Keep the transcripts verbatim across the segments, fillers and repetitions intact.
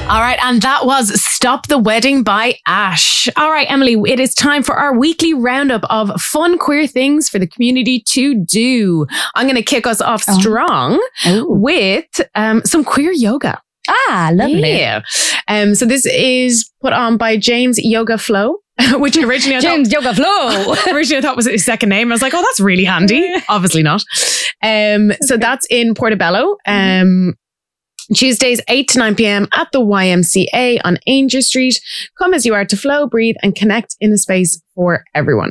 All right, and that was Stop the Wedding by Ash. All right, Emily, it is time for our weekly roundup of fun queer things for the community to do. I'm going to kick us off Oh. strong Oh. with um, some queer yoga. Ah, lovely. Yeah. Um, so this is put on by James Yoga Flow, which originally I James Yoga Flow. thought, originally I thought was his second name. I was like, oh, that's really handy. Obviously not. Um, so that's in Portobello. Um, Tuesdays, eight to nine p.m. at the Y M C A on Ainger Street. Come as you are to flow, breathe, and connect in a space for everyone.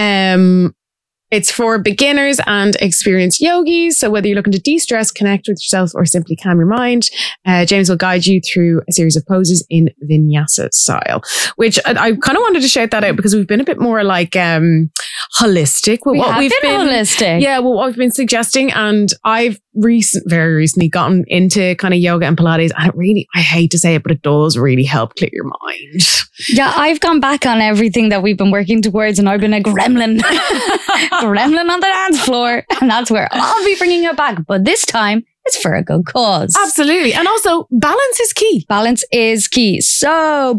Um, it's for beginners and experienced yogis. So whether you're looking to de-stress, connect with yourself, or simply calm your mind, uh, James will guide you through a series of poses in vinyasa style, which I, I kind of wanted to shout that out because we've been a bit more like um, holistic with We what have we've been been holistic. Yeah, well, what I've been suggesting, and I've recent, very recently gotten into kind of yoga and Pilates, and it really, I hate to say it, but it does really help clear your mind. Yeah, I've gone back on everything that we've been working towards, and I've been a gremlin. gremlin on the dance floor. And that's where I'll be bringing it back. But this time, it's for a good cause. Absolutely. And also, balance is key. Balance is key. So,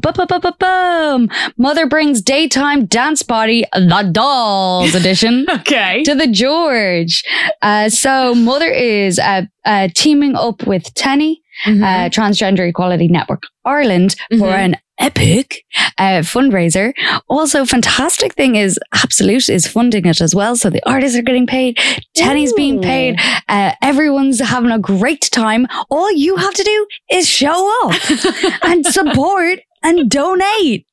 boom. Mother brings daytime dance body, the Dolls edition. Okay. To the George. Uh, so Mother is uh, uh, teaming up with Tenny, Mhm. uh, Transgender Equality Network Ireland, for Mhm. an epic uh, fundraiser. Also, fantastic thing is Absolute is funding it as well. So the artists are getting paid, Tenny's being Ooh. paid, uh, everyone's having a great time. All you have to do is show up and support and donate.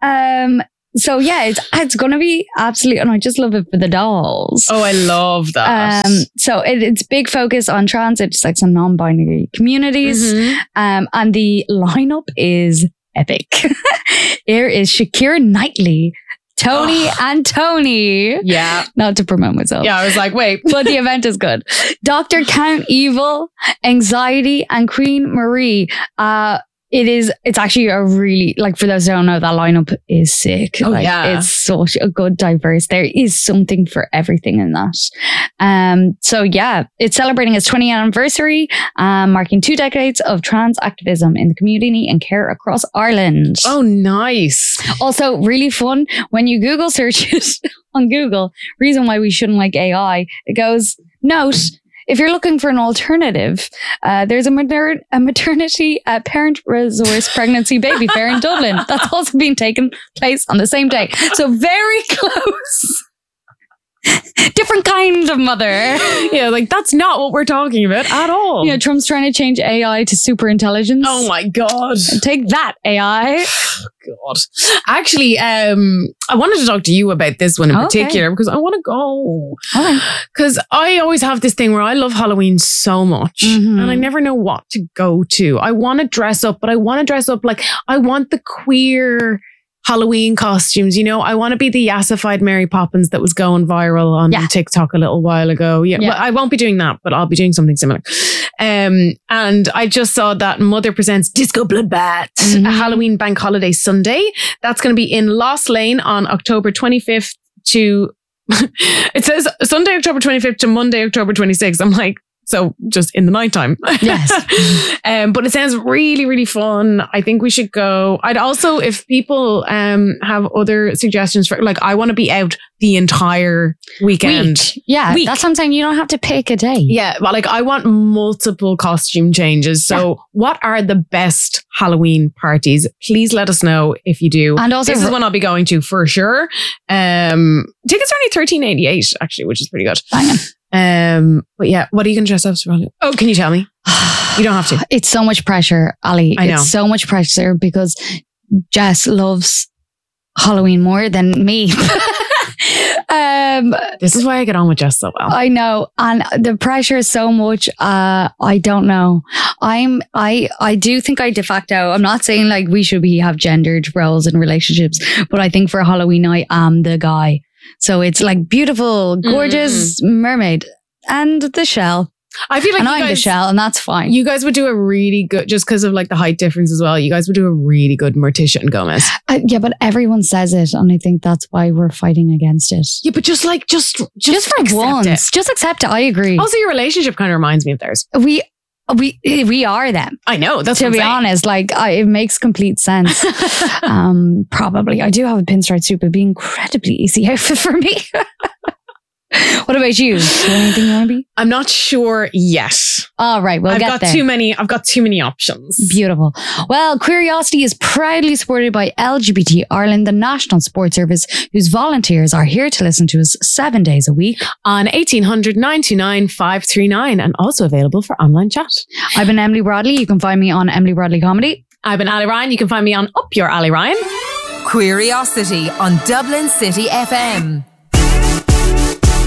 Um, so yeah, it's it's going to be absolute, and I just love it for the dolls. Oh, I love that. Um, so it, it's big focus on trans, intersex, and non-binary communities. Mhm. Um, and the lineup is epic. Here is Shakira Knightley, Tony Oh. and Tony. Yeah. Not to promote myself. Yeah, I was like, wait. But the event is good. Doctor Count Evil, Anxiety, and Queen Marie. Uh, it is, it's actually a really, like, for those who don't know, that lineup is sick. Oh, like, yeah. It's such a good diverse. There is something for everything in that. Um, so yeah, it's celebrating its twentieth anniversary, um, marking two decades of trans activism in the community and care across Ireland. Oh, nice. Also, really fun when you Google search it on Google, reason why we shouldn't like A I, it goes, note, if you're looking for an alternative, uh, there's a, mater- a maternity uh, parent resource pregnancy baby fair in Dublin. That's also been taken place on the same day. So very close. Different kind of mother. Yeah, like that's not what we're talking about at all. You know, Trump's trying to change A I to super intelligence. Oh my God. Take that, A I. God. Actually, um, I wanted to talk to you about this one in Okay. particular because I want to go. Okay. Because I always have this thing where I love Halloween so much Mhm. and I never know what to go to. I want to dress up, but I want to dress up like I want the queer Halloween costumes. You know, I want to be the yassified Mary Poppins that was going viral on Yeah. TikTok a little while ago. Yeah, Yeah. Well, I won't be doing that, but I'll be doing something similar. Um, and I just saw that Mother presents Disco Bloodbath, Mhm. a Halloween bank holiday Sunday. That's going to be in Lost Lane on October twenty-fifth to, it says Sunday, October twenty-fifth to Monday, October twenty-sixth. I'm like, so just in the nighttime. Yes. um, but it sounds really, really fun. I think we should go. I'd also, if people um have other suggestions for, like, I want to be out the entire weekend. Week. Yeah, Week. that's what I'm saying. You don't have to pick a day. Yeah, but like I want multiple costume changes. So what are the best Halloween parties? Please let us know if you do. And also, This is one I'll be going to for sure. Um, tickets are only thirteen eighty-eight actually, which is pretty good. banging. Um, but yeah, what are you going to dress up as? Ronnie? Oh, can you tell me? You don't have to. It's so much pressure, Ali. I know. It's so much pressure because Jess loves Halloween more than me. um, This is why I get on with Jess so well. I know, and the pressure is so much. Uh, I don't know. I'm. I. I do think I de facto. I'm not saying like we should be have gendered roles in relationships, but I think for Halloween I am the guy. So it's like beautiful, gorgeous mermaid and the shell, I feel like and you I'm the guys, shell, and that's fine. you guys would do a really good, just because of like the height difference as well. You guys would do a really good Morticia and Gomez. Uh, yeah, but everyone says it, and I think that's why we're fighting against it. Yeah, but just like just just, Just for accept once, it. just accept it. I agree. Also, your relationship kind of reminds me of theirs. we We we are them. I know. That's to what I'm be saying. honest. Like I, it makes complete sense. um, probably. I do have a pinstripe suit, but it'd be incredibly easy outfit for me. What about you? Is there anything you want to be? I'm not sure yet. All right, we'll I've get got there. too many. I've got too many options. Beautiful. Well, Curiosity is proudly supported by L G B T Ireland, the national support service, whose volunteers are here to listen to us seven days a week. On eighteen hundred, nine two nine, five three nine and also available for online chat. I've been Emily Broadley. You can find me on Emily Broadley Comedy. I've been Ali Ryan. You can find me on Up Your Ali Ryan. Curiosity on Dublin City F M.